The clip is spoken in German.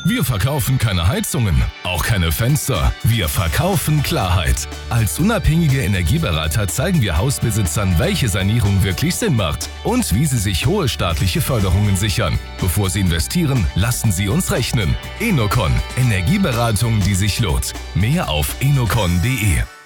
Wir verkaufen keine Heizungen, auch keine Fenster. Wir verkaufen Klarheit. Als unabhängige Energieberater zeigen wir Hausbesitzern, welche Sanierung wirklich Sinn macht und wie sie sich hohe staatliche Förderungen sichern. Bevor sie investieren, lassen sie uns rechnen. Enocon. Energieberatung, die sich lohnt. Mehr auf enocon.de.